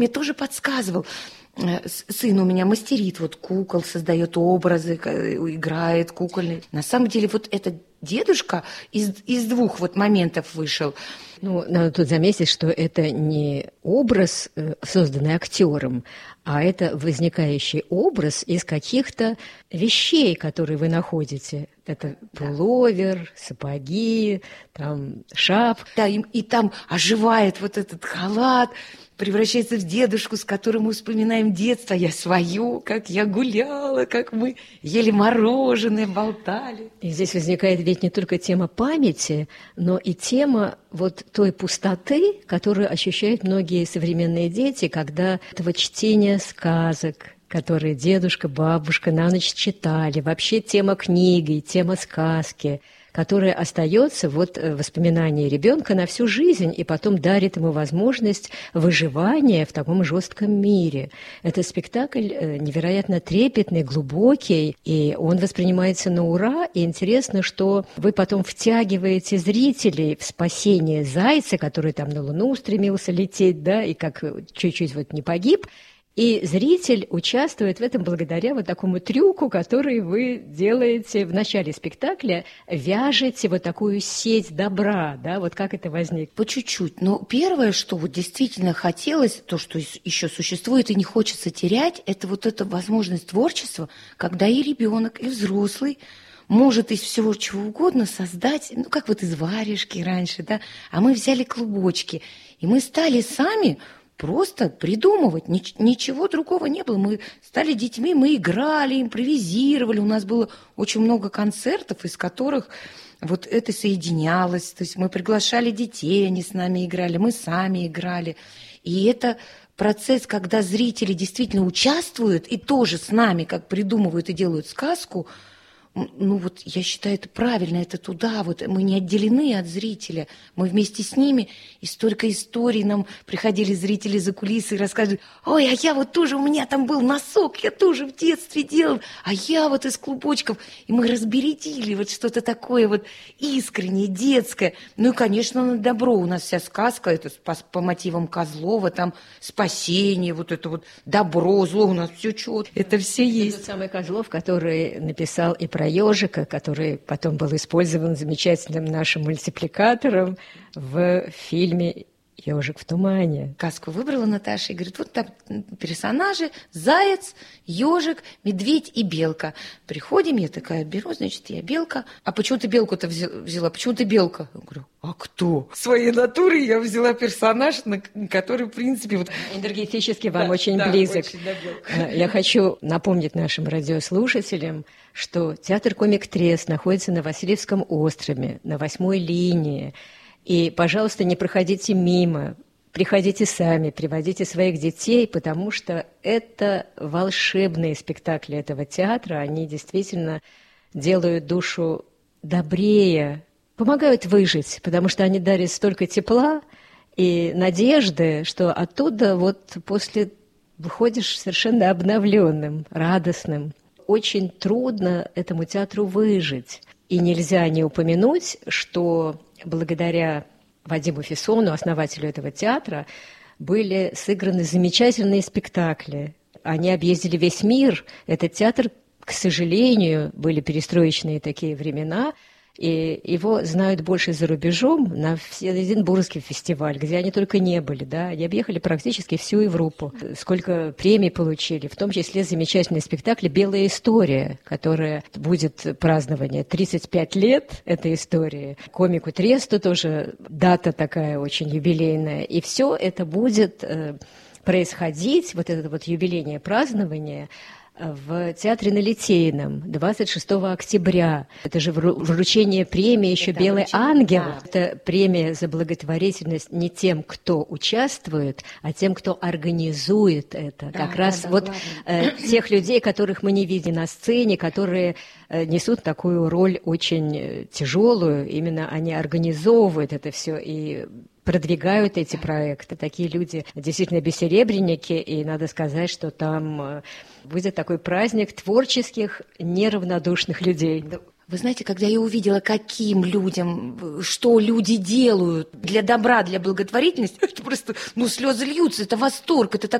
Мне тоже подсказывал. Сын у меня мастерит вот кукол, создает образы, играет кукольный. На самом деле вот этот дедушка из двух вот моментов вышел. Ну, надо тут заметить, что это не образ, созданный актером, а это возникающий образ из каких-то вещей, которые вы находите. Это пуловер, сапоги, там шапка. Да, и там оживает вот этот халат, превращается в дедушку, с которым мы вспоминаем детство. Я свою, как я гуляла, как мы ели мороженое, болтали. И здесь возникает ведь не только тема памяти, но и тема вот той пустоты, которую ощущают многие современные дети, когда этого чтения сказок, которые дедушка, бабушка на ночь читали, вообще тема книги, тема сказки, которая остается вот в воспоминании ребенка на всю жизнь и потом дарит ему возможность выживания в таком жестком мире. Это спектакль невероятно трепетный, глубокий, и он воспринимается на ура. И интересно, что вы потом втягиваете зрителей в спасение зайца, который там на Луну устремился лететь, да, и как чуть-чуть вот не погиб. И зритель участвует в этом благодаря вот такому трюку, который вы делаете в начале спектакля, вяжете вот такую сеть добра, да, вот как это возникло? По чуть-чуть. Но первое, что вот действительно хотелось, то, что еще существует и не хочется терять, это вот эта возможность творчества, когда и ребенок, и взрослый может из всего чего угодно создать, ну, как вот из варежки раньше, да, а мы взяли клубочки, и мы стали сами просто придумывать, ничего другого не было. Мы стали детьми, мы играли, импровизировали. У нас было очень много концертов, из которых вот это соединялось. То есть мы приглашали детей, они с нами играли, мы сами играли. И это процесс, когда зрители действительно участвуют и тоже с нами, как придумывают и делают сказку. Ну вот я считаю, это правильно, это туда, вот мы не отделены от зрителя, мы вместе с ними, и столько историй нам приходили зрители за кулисы и рассказывали: ой, а я вот тоже, у меня там был носок, я тоже в детстве делал, а я вот из клубочков, и мы разбередили вот что-то такое вот искреннее, детское. Ну и, конечно, на добро у нас вся сказка, это по мотивам Козлова, там спасение, вот это вот добро, зло, у нас все четко, это все есть. Тот самый Козлов, который написал и про ежика, который потом был использован замечательным нашим мультипликатором в фильме «Ежик в тумане». Сказку выбрала Наташа и говорит: вот там персонажи: заяц, ежик, медведь и белка. Приходим, я такая беру, значит, я белка. А почему ты белку-то взяла? Почему ты белка? Я говорю: а кто? В своей натуре я взяла персонаж, который, в принципе... Вот... Энергетически вам очень близок. Очень, я хочу напомнить нашим радиослушателям, что театр «Комик Трест» находится на Васильевском острове, на 8-й линии. И, пожалуйста, не проходите мимо, приходите сами, приводите своих детей, потому что это волшебные спектакли этого театра. Они действительно делают душу добрее, помогают выжить, потому что они дарят столько тепла и надежды, что оттуда вот после выходишь совершенно обновленным, радостным. Очень трудно этому театру выжить. И нельзя не упомянуть, что благодаря Вадиму Фессону, основателю этого театра, были сыграны замечательные спектакли. Они объездили весь мир. Этот театр, к сожалению, были перестроечные такие времена, и его знают больше за рубежом, на Эдинбургский фестиваль, где они только не были, да, они объехали практически всю Европу. Сколько премий получили, в том числе замечательный спектакль «Белая история», которая будет празднование 35 лет этой истории. Комику Тресту тоже дата такая очень юбилейная. И все это будет происходить, вот это вот юбилейное празднование, в театре на Литейном 26 октября. Это же вручение премии еще «Белый ангел». Да. Это премия за благотворительность не тем, кто участвует, а тем, кто организует это. Да, как раз вот тех людей, которых мы не видим на сцене, которые несут такую роль очень тяжелую. Именно они организовывают это все и продвигают эти проекты. Такие люди действительно бессеребренники, и надо сказать, что там будет такой праздник творческих, неравнодушных людей. Вы знаете, когда я увидела, каким людям, что люди делают для добра, для благотворительности, это просто, слезы льются, это восторг, это